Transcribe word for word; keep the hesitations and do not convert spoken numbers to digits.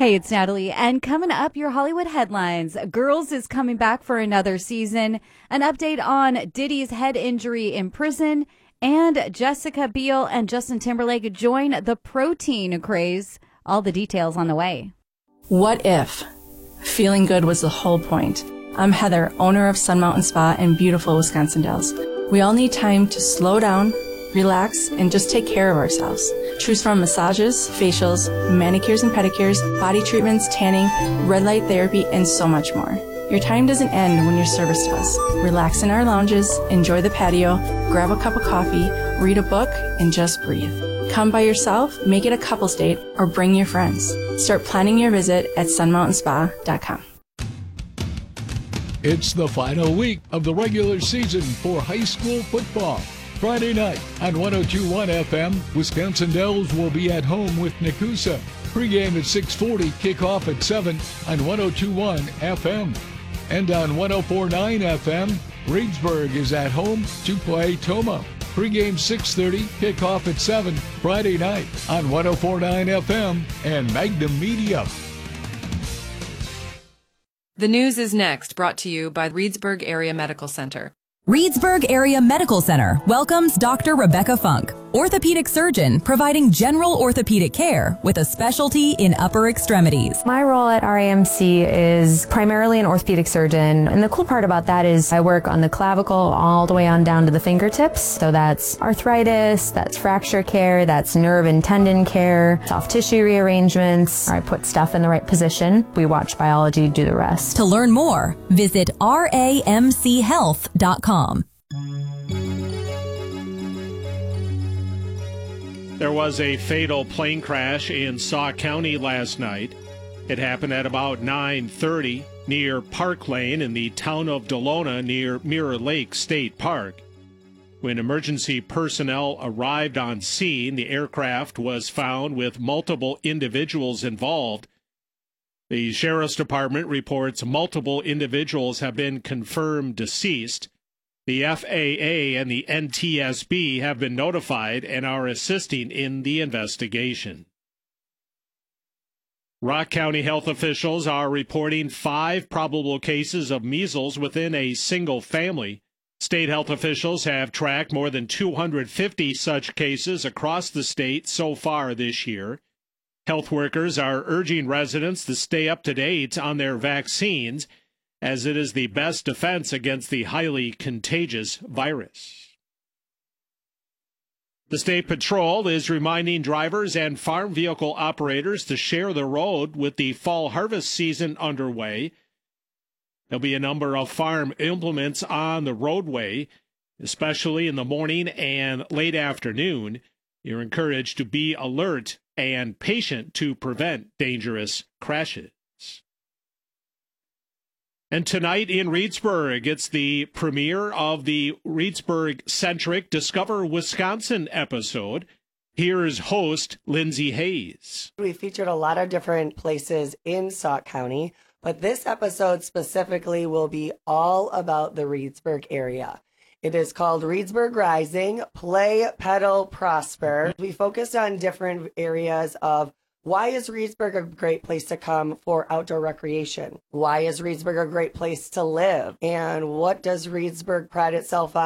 Hey, it's Natalie, and coming up, your Hollywood headlines. Girls is coming back for another season, an update on Diddy's head injury in prison, and Jessica Biel and Justin Timberlake join the protein craze. All the details on the way. What if feeling good was the whole point? I'm Heather, owner of Sun Mountain Spa in beautiful Wisconsin Dells. We all need time to slow down, relax, and just take care of ourselves. Choose from massages, facials, manicures and pedicures, body treatments, tanning, red light therapy, and so much more. Your time doesn't end when you're serviced to us. Relax in our lounges, enjoy the patio, grab a cup of coffee, read a book, and just breathe. Come by yourself, make it a couple's date, or bring your friends. Start planning your visit at sun mountain spa dot com. It's the final week of the regular season for high school football. Friday night on one oh two point one F M, Wisconsin Dells will be at home with Nakusa. Pre-game at six forty, kickoff at seven on one oh two point one F M. And on one oh four point nine F M, Reedsburg is at home to play Toma. Pre-game six thirty, kickoff at seven Friday night on one oh four point nine F M and Magnum Media. The news is next, brought to you by Reedsburg Area Medical Center. Reedsburg Area Medical Center welcomes Doctor Rebecca Funk, orthopedic surgeon providing general orthopedic care with a specialty in upper extremities. My role at R A M C is primarily an orthopedic surgeon, and the cool part about that is I work on the clavicle all the way on down to the fingertips. So that's arthritis, that's fracture care, that's nerve and tendon care, soft tissue rearrangements. I put stuff in the right position. We watch biology do the rest. To learn more, visit R A M C health dot com. There was a fatal plane crash in Sauk County last night. It happened at about nine thirty near Park Lane in the town of Delona near Mirror Lake State Park. When emergency personnel arrived on scene, the aircraft was found with multiple individuals involved. The Sheriff's Department reports multiple individuals have been confirmed deceased. The F A A and the N T S B have been notified and are assisting in the investigation. Rock County health officials are reporting five probable cases of measles within a single family. State health officials have tracked more than two hundred fifty such cases across the state so far this year. Health workers are urging residents to stay up to date on their vaccines, as it is the best defense against the highly contagious virus. The State Patrol is reminding drivers and farm vehicle operators to share the road with the fall harvest season underway. There'll be a number of farm implements on the roadway, especially in the morning and late afternoon. You're encouraged to be alert and patient to prevent dangerous crashes. And tonight in Reedsburg, it's the premiere of the Reedsburg-centric Discover Wisconsin episode. Here's host Lindsay Hayes. We featured a lot of different places in Sauk County, but this episode specifically will be all about the Reedsburg area. It is called Reedsburg Rising, Play, Pedal, Prosper. We focused on different areas of why is Reedsburg a great place to come for outdoor recreation? Why is Reedsburg a great place to live? And what does Reedsburg pride itself on?